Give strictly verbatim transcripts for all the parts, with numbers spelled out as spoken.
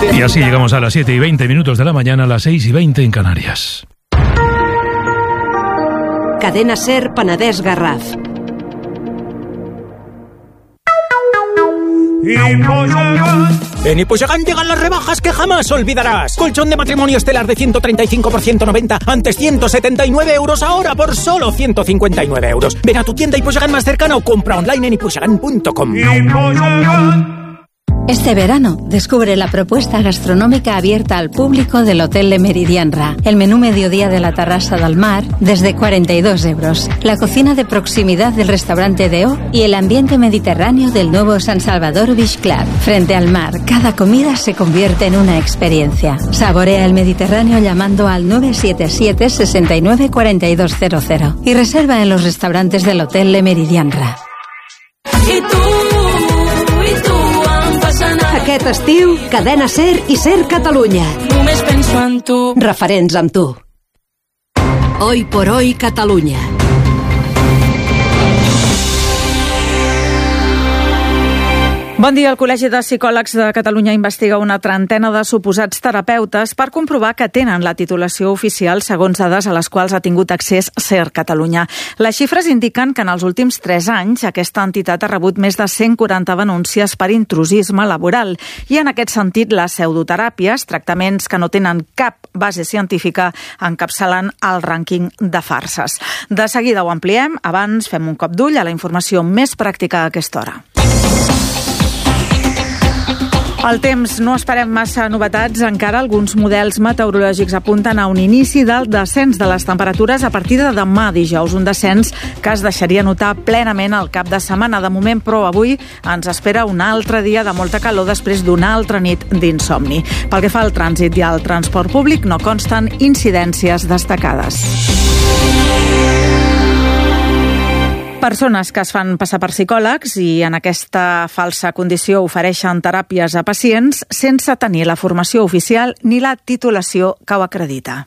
Y así llegamos a las siete y veinte minutos de la mañana, a las seis y veinte en Canarias. Cadena SER Penedès Garraf. En Hipogigant llegan las rebajas que jamás olvidarás. Colchón de matrimonio estelar de ciento treinta y cinco por ciento noventa, antes ciento setenta y nueve euros, ahora por solo ciento cincuenta y nueve euros. Ven a tu tienda Hipogigant más cercana o compra online en hipogigant punto com. Este verano, descubre la propuesta gastronómica abierta al público del Hotel Le Méridien Ras. El menú mediodía de la Terrassa del Mar, desde cuarenta y dos euros. La cocina de proximidad del restaurante Deo y el ambiente mediterráneo del nuevo San Salvador Beach Club. Frente al mar, cada comida se convierte en una experiencia. Saborea el Mediterráneo llamando al nueve siete siete, seis nueve, cuatro dos cero cero y reserva en los restaurantes del Hotel Le Méridien Ras. I tu, i tu, em fas anar. Aquest estiu, Cadena SER i SER Catalunya. Només penso en tu. Referents amb tu. Hoy por hoy Catalunya. Bon dia. El Col·legi de Psicòlegs de Catalunya investiga una trentena de suposats terapeutes per comprovar que tenen la titulació oficial segons dades a les quals ha tingut accés SER Catalunya. Les xifres indiquen que en els últims tres anys aquesta entitat ha rebut més de cent quaranta denúncies per intrusisme laboral i en aquest sentit les pseudoteràpies, tractaments que no tenen cap base científica, encapçalen el rànquing de farses. De seguida ho ampliem, abans fem un cop d'ull a la informació més pràctica a aquesta hora. El temps, no esperem massa novetats. Encara alguns models meteorològics apunten a un inici del descens de les temperatures a partir de demà dijous. Un descens que es deixaria notar plenament al cap de setmana. De moment, però, avui ens espera un altre dia de molta calor després d'una altra nit d'insomni. Pel que fa al trànsit i al transport públic, no consten incidències destacades. Persones que es fan passar per psicòlegs i en aquesta falsa condició ofereixen teràpies a pacients sense tenir la formació oficial ni la titulació que ho acredita.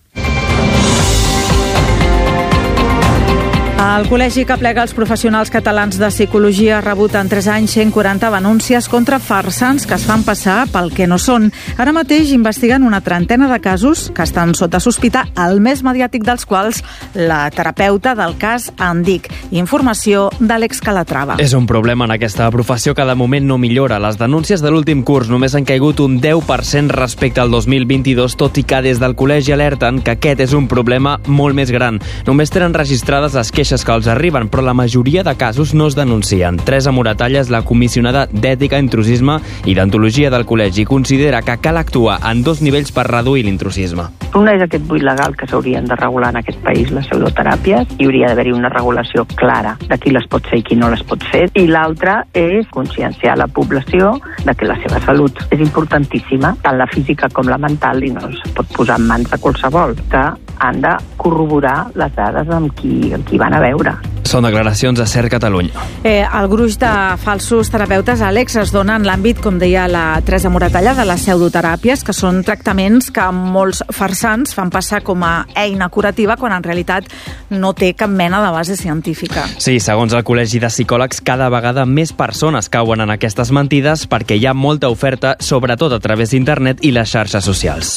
El col·legi que aplega els professionals catalans de psicologia ha rebut en tres anys cent quaranta denúncies contra farsants que es fan passar pel que no són. Ara mateix investiguen una trentena de casos que estan sota sospita, el més mediàtic dels quals la terapeuta del cas Andic. Informació d'Àlex Calatrava. És un problema en aquesta professió que de moment no millora. Les denúncies de l'últim curs només han caigut un deu per cent respecte al dos mil vint-i-dos, tot i que des del col·legi alerten que aquest és un problema molt més gran. Només tenen registrades les queixes que els arriben, però la majoria de casos no es denuncien. Teresa Moratalla és la comissionada d'Ètica, Intrusisme i Deontologia del col·legi. Considera que cal actuar en dos nivells per reduir l'intrusisme. Una és aquest buit legal que s'haurien de regular en aquest país, les pseudoteràpies. Hi hauria d'haver-hi una regulació clara de qui les pot fer i qui no les pot fer. I l'altra és conscienciar la població de que la seva salut és importantíssima, tant la física com la mental, i no es pot posar en mans de qualsevol, que han de corroborar les dades amb qui, amb qui van a veure. Són declaracions a SER Catalunya. Eh, el gruix de falsos terapeutes, Àlex, es dona en l'àmbit, com deia la Teresa Moratalla, de les pseudoteràpies, que són tractaments que molts farsants fan passar com a eina curativa quan en realitat no té cap mena de base científica. Sí, segons el Col·legi de Psicòlegs, cada vegada més persones cauen en aquestes mentides perquè hi ha molta oferta, sobretot a través d'internet i les xarxes socials.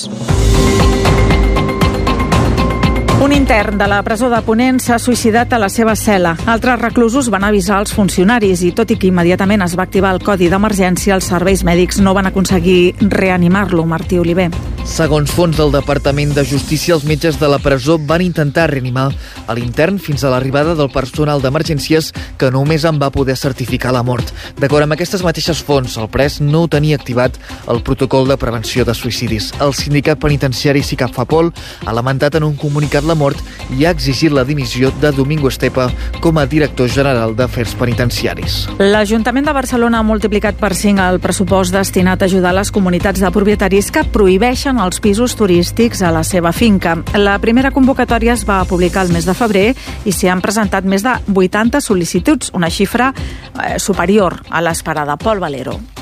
Un intern de la presó de Ponent s'ha suïcidat a la seva cel·la. Altres reclusos van avisar els funcionaris i, tot i que immediatament es va activar el codi d'emergència, els serveis mèdics no van aconseguir reanimar-lo. Martí Oliver. Segons fons del Departament de Justícia, els metges de la presó van intentar reanimar a l'intern fins a l'arribada del personal d'emergències, que només en va poder certificar la mort. D'acord amb aquestes mateixes fonts, el pres no tenia activat el protocol de prevenció de suïcidis. El sindicat penitenciari SICAP FAPOL ha lamentat en un comunicat la mort i ha exigit la dimissió de Domingo Estepa com a director general d'Afers Penitenciaris. L'Ajuntament de Barcelona ha multiplicat per cinc el pressupost destinat a ajudar les comunitats de propietaris que prohibeixen els pisos turístics a la seva finca. La primera convocatòria es va publicar el mes de febrer i s'hi han presentat més de vuitanta sol·licituds, una xifra eh, superior a l'esperada. Pol Valero.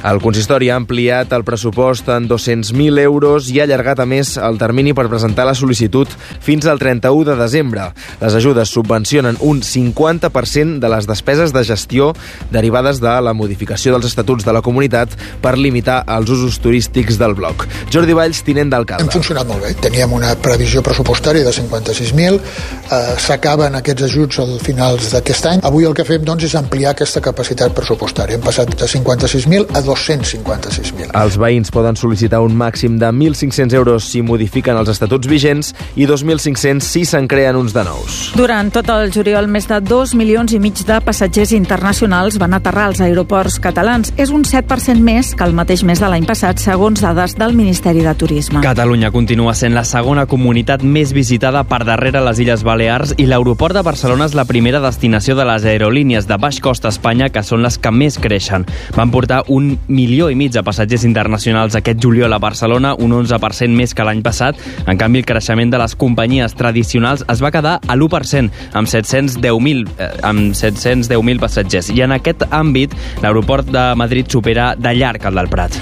El consistori ha ampliat el pressupost en dos-cents mil euros i ha allargat a més el termini per presentar la sol·licitud fins al trenta-u de desembre. Les ajudes subvencionen un cinquanta per cent de les despeses de gestió derivades de la modificació dels estatuts de la comunitat per limitar els usos turístics del bloc. Jordi Valls, tinent d'alcalde. Hem funcionat molt bé. Teníem una previsió pressupostària de cinquanta-sis mil. Eh, s'acaben aquests ajuts al finals d'aquest any. Avui el que fem doncs, és ampliar aquesta capacitat pressupostària. Hem passat de cinquanta-sis mil a dos-cents cinquanta-sis mil. Els veïns poden sol·licitar un màxim de mil cinc-cents euros si modifiquen els estatuts vigents i dos mil cinc-cents si se'n creen uns de nous. Durant tot el juliol, més de dos milions i mig de passatgers internacionals van aterrar als aeroports catalans. És un set per cent més que el mateix mes de l'any passat, segons dades del Ministeri de Turisme. Catalunya continua sent la segona comunitat més visitada per darrere les Illes Balears i l'aeroport de Barcelona és la primera destinació de les aerolínies de baix cost a Espanya, que són les que més creixen. Van portar un milió i mig de passatgers internacionals aquest juliol a Barcelona, un onze per cent més que l'any passat. En canvi, el creixement de les companyies tradicionals es va quedar a l'u per cent, amb set-cents deu mil eh, amb set-cents deu mil passatgers. I en aquest àmbit, l'aeroport de Madrid supera de llarg el del Prat.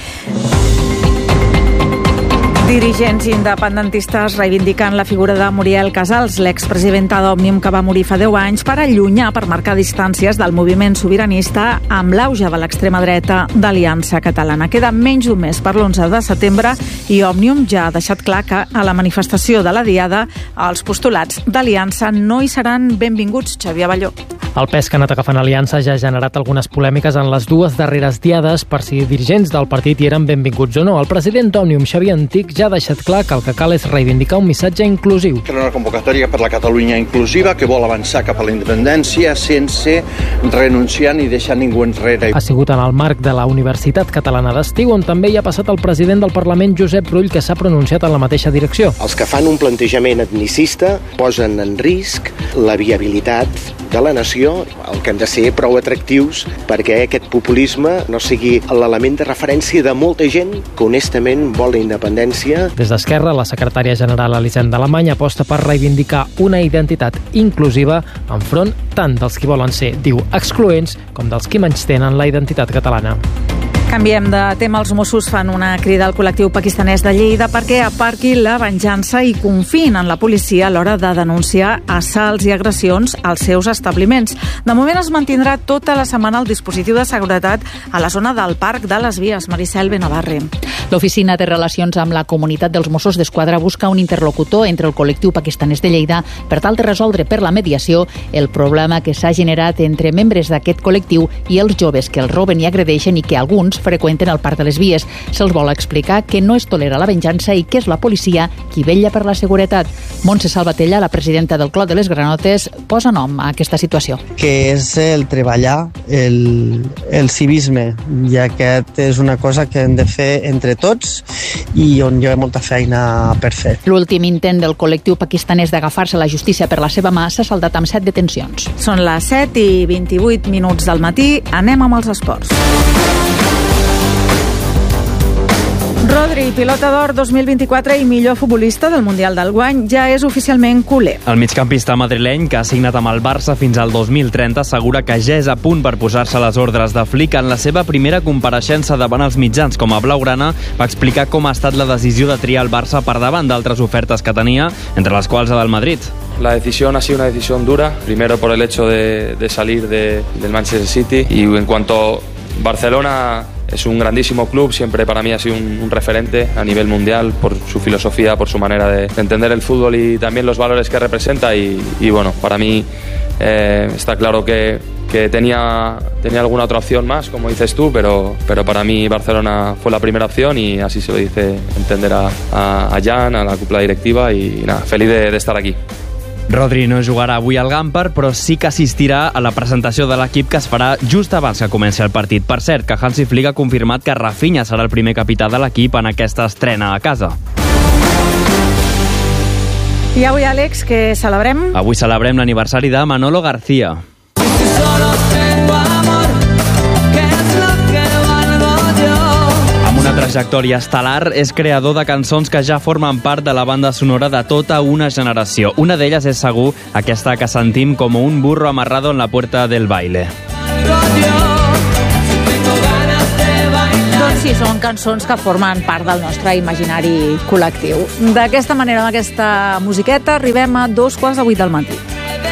Dirigents independentistes reivindiquen la figura de Muriel Casals, l'expresidenta d'Òmnium que va morir fa deu anys, per allunyar, per marcar distàncies del moviment sobiranista amb l'auge de l'extrema dreta d'Aliança Catalana. Queda menys d'un mes per l'onze de setembre i Òmnium ja ha deixat clar que a la manifestació de la Diada els postulats d'Aliança no hi seran benvinguts. Xavier Balló. El pes que ha anat agafant Aliança ja ha generat algunes polèmiques en les dues darreres diades per si dirigents del partit hi eren benvinguts o no. El president d'Òmnium, Xavier Antic, ja ha deixat clar que el que cal és reivindicar un missatge inclusiu. Una convocatòria per la Catalunya inclusiva que vol avançar cap a la independència sense renunciar ni deixar ningú enrere. Ha sigut en el marc de la Universitat Catalana d'Estiu, on també hi ha passat el president del Parlament, Josep Rull, que s'ha pronunciat en la mateixa direcció. Els que fan un plantejament etnicista posen en risc la viabilitat de la nació. El que hem de ser prou atractius perquè aquest populisme no sigui l'element de referència de molta gent que honestament vol la independència. Des d'Esquerra, la secretària general Elisenda Alemany aposta per reivindicar una identitat inclusiva enfront tant dels qui volen ser, diu, excloents, com dels qui menystenen la identitat catalana. Canviem de tema. Els Mossos fan una crida al col·lectiu pakistanès de Lleida perquè aparqui la venjança i confiïn en la policia a l'hora de denunciar assalts i agressions als seus establiments. De moment es mantindrà tota la setmana el dispositiu de seguretat a la zona del Parc de les Vies. Maricel Benavarre. L'Oficina de Relacions amb la Comunitat dels Mossos d'Esquadra busca un interlocutor entre el col·lectiu pakistanès de Lleida per tal de resoldre per la mediació el problema que s'ha generat entre membres d'aquest col·lectiu i els joves que els roben i agredeixen i que alguns freqüenten el Parc de les Vies. Se'ls vol explicar que no es tolera la venjança i que és la policia qui vetlla per la seguretat. Montse Salvatella, la presidenta del Clot de les Granotes, posa nom a aquesta situació. Que és el treballar el, el civisme, i aquest és una cosa que hem de fer entre tots i on hi ha molta feina per fer. L'últim intent del col·lectiu pakistanès d'agafar-se la justícia per la seva mà s'ha saldat amb set detencions. Són les set i vint-i-vuit minuts del matí. Anem amb els esports. Rodri, pilota d'or dos mil vint-i-quatre i millor futbolista del Mundial del Guany, ja és oficialment culer. El migcampista madrileny, que ha signat amb el Barça fins al dos mil trenta, assegura que ja és a punt per posar-se a les ordres de Flick. En la seva primera compareixença davant els mitjans com a blaugrana, va explicar com ha estat la decisió de triar el Barça per davant d'altres ofertes que tenia, entre les quals la del Madrid. La decisión ha sido una decisión dura, primero por el hecho de, de salir de, del Manchester City, y en cuanto Barcelona es un grandísimo club, siempre para mí ha sido un, un referente a nivel mundial por su filosofía, por su manera de, de entender el fútbol y también los valores que representa, y, y bueno, para mí eh, está claro que, que tenía, tenía alguna otra opción más, como dices tú, pero, pero para mí Barcelona fue la primera opción y así se lo dice entender a, a, a Jan, a la cúpula directiva, y, y nada, feliz de, de estar aquí. Rodri no jugarà avui al Gamper, però sí que assistirà a la presentació de l'equip que es farà just abans que comenci el partit. Per cert, que Hansi Flick ha confirmat que Rafinha serà el primer capità de l'equip en aquesta estrena a casa. I avui, Àlex, què celebrem? Avui celebrem l'aniversari de Manolo García. Una trajectòria estel·lar, és creador de cançons que ja formen part de la banda sonora de tota una generació. Una d'elles és segur aquesta que sentim com un burro amarrado en la puerta del baile. Sí, són cançons que formen part del nostre imaginari col·lectiu. D'aquesta manera, amb aquesta musiqueta, arribem a dos quarts de vuit del matí.